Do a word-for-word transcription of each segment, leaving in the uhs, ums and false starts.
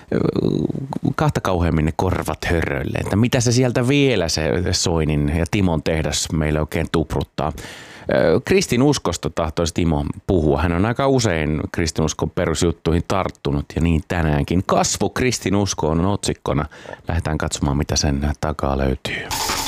kahta kauheammin ne korvat hörröilleen. Että mitä se sieltä vielä se Soinin ja Timon tehdas meille oikein tupruttaa. Kristinuskosta tahtoisi Timo puhua. Hän on aika usein kristinuskon perusjuttuihin tarttunut ja niin tänäänkin. Kasvu kristinuskoon on otsikkona. Lähdetään katsomaan, mitä sen takaa löytyy.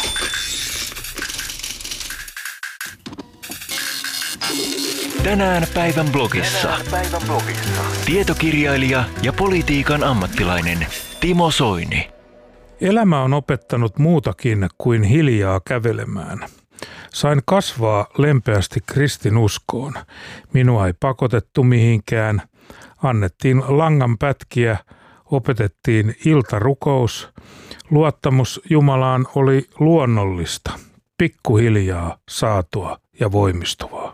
Tänään päivän blogissa. Tänään päivän blogissa. Tietokirjailija ja politiikan ammattilainen Timo Soini. Elämä on opettanut muutakin kuin hiljaa kävelemään. Sain kasvaa lempeästi kristinuskoon. Minua ei pakotettu mihinkään. Annettiin langan pätkiä, opetettiin iltarukous. Luottamus Jumalaan oli luonnollista, pikkuhiljaa saatua ja voimistuvaa.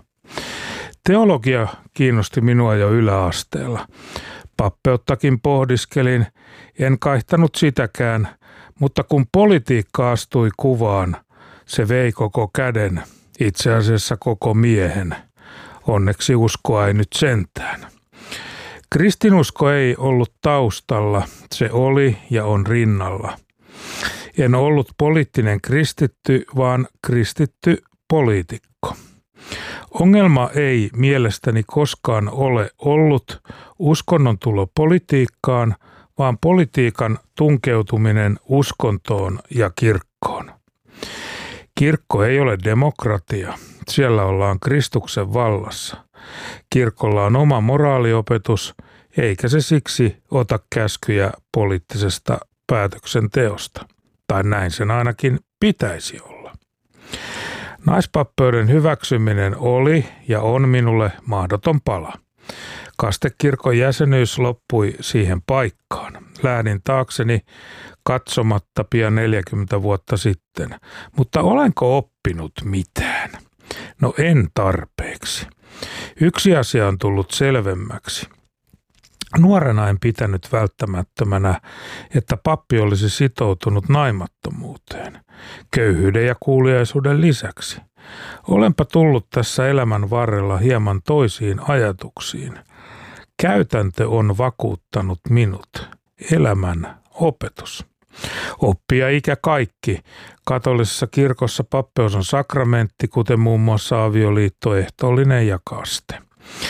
Teologia kiinnosti minua jo yläasteella. Pappeuttakin pohdiskelin, en kaihtanut sitäkään, mutta kun politiikka astui kuvaan, se vei koko käden, itse asiassa koko miehen. Onneksi uskoa ei nyt sentään. Kristinusko ei ollut taustalla, se oli ja on rinnalla. En ollut poliittinen kristitty, vaan kristitty poliitikko. Ongelma ei mielestäni koskaan ole ollut uskonnon tulo politiikkaan, vaan politiikan tunkeutuminen uskontoon ja kirkkoon. Kirkko ei ole demokratia. Siellä ollaan Kristuksen vallassa. Kirkolla on oma moraaliopetus, eikä se siksi ota käskyjä poliittisesta päätöksenteosta. Tai näin sen ainakin pitäisi olla. Naispappeuden hyväksyminen oli ja on minulle mahdoton pala. Kastekirkon jäsenyys loppui siihen paikkaan. Lähdin taakseni katsomatta pian neljäkymmentä vuotta sitten. Mutta olenko oppinut mitään? No en tarpeeksi. Yksi asia on tullut selvemmäksi. Nuorena en pitänyt välttämättömänä, että pappi olisi sitoutunut naimattomuuteen, köyhyyden ja kuuliaisuuden lisäksi. Olenpa tullut tässä elämän varrella hieman toisiin ajatuksiin. Käytäntö on vakuuttanut minut. Elämän opetus. Oppia ikä kaikki. Katolisessa kirkossa pappeus on sakramentti, kuten muun muassa avioliitto, ehtoollinen ja kaste.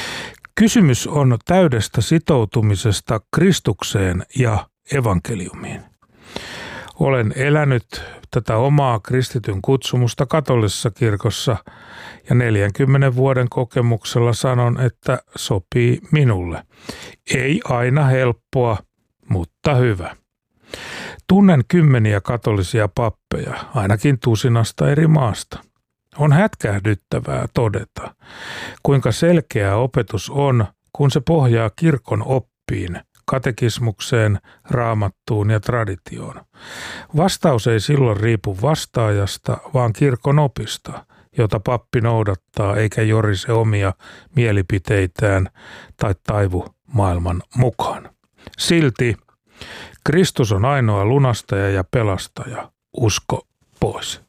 Kysymys on täydestä sitoutumisesta Kristukseen ja evankeliumiin. Olen elänyt tätä omaa kristityn kutsumusta katolisessa kirkossa ja neljänkymmenen vuoden kokemuksella sanon, että sopii minulle. Ei aina helppoa, mutta hyvä. Tunnen kymmeniä katolisia pappeja, ainakin tusinasta eri maasta. On hätkähdyttävää todeta, kuinka selkeä opetus on, kun se pohjaa kirkon oppiin, katekismukseen, raamattuun ja traditioon. Vastaus ei silloin riipu vastaajasta, vaan kirkon opista, jota pappi noudattaa eikä jorise omia mielipiteitään tai taivu maailman mukaan. Silti Kristus on ainoa lunastaja ja pelastaja. Usko pois.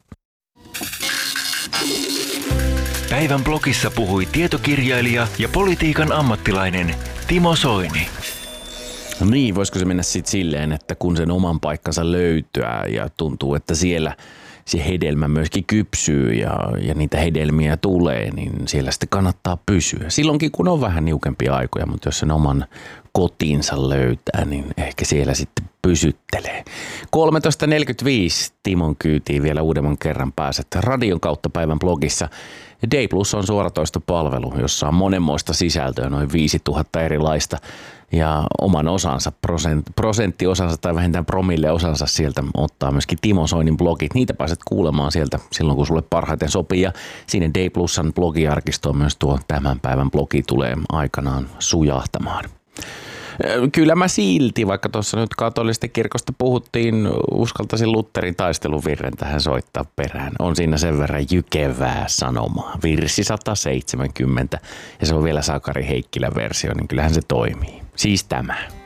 Päivän blogissa puhui tietokirjailija ja politiikan ammattilainen Timo Soini. No niin, voisiko se mennä sitten silleen, että kun sen oman paikkansa löytää ja tuntuu, että siellä se hedelmä myöskin kypsyy ja, ja niitä hedelmiä tulee, niin siellä sitten kannattaa pysyä. Silloinkin kun on vähän niukempia aikoja, mutta jos sen oman kotinsa löytää, niin ehkä siellä sitten pysyttelee. kolmetoista neljäkymmentäviisi Timon kyytiin vielä uudemman kerran pääset radion kautta päivän blogissa. Day Plus on suoratoistopalvelu, jossa on monenmoista sisältöä, noin viisituhatta erilaista. Ja oman osansa, prosent, prosenttiosansa tai vähintään promille osansa sieltä ottaa myöskin Timo Soinin blogit. Niitä pääset kuulemaan sieltä silloin, kun sulle parhaiten sopii. Ja sinne Day Plusan blogiarkistoon myös tuo tämän päivän blogi tulee aikanaan sujahtamaan. Kyllä mä silti, vaikka tuossa nyt katolisesta kirkosta puhuttiin, uskaltaisin Lutherin taisteluvirren tähän soittaa perään. On siinä sen verran jykevää sanomaa. Virsi sata seitsemänkymmentä ja se on vielä Sakari Heikkilän versio, niin kyllähän se toimii. Siis tämä.